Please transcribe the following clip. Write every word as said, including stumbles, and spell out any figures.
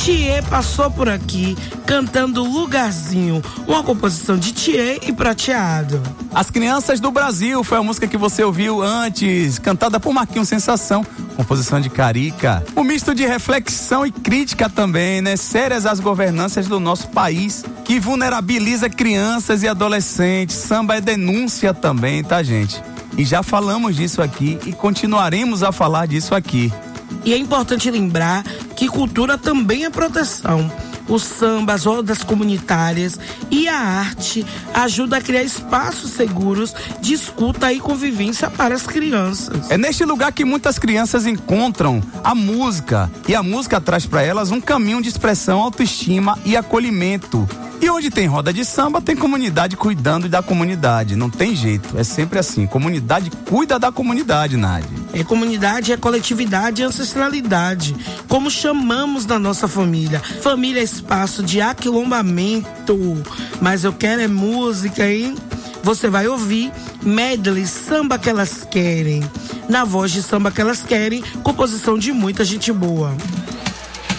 Thier passou por aqui cantando Lugarzinho, uma composição de Thier e Prateado. As Crianças do Brasil foi a música que você ouviu antes, cantada por Marquinhos Sensação, composição de Carica. Um misto de reflexão e crítica também, né? Sérias às governanças do nosso país, que vulnerabiliza crianças e adolescentes. Samba é denúncia também, tá, gente? E já falamos disso aqui e continuaremos a falar disso aqui. E é importante lembrar que cultura também é proteção. O samba, as rodas comunitárias e a arte ajudam a criar espaços seguros de escuta e convivência para as crianças. É neste lugar que muitas crianças encontram a música, e a música traz para elas um caminho de expressão, autoestima e acolhimento. E onde tem roda de samba, tem comunidade cuidando da comunidade. Não tem jeito, é sempre assim. Comunidade cuida da comunidade, Nádia. É comunidade, é coletividade e ancestralidade, como chamamos na nossa família. Família é espaço de aquilombamento, mas eu quero é música, hein? Você vai ouvir medley, Samba que Elas Querem. Na voz de Samba que Elas Querem, composição de muita gente boa.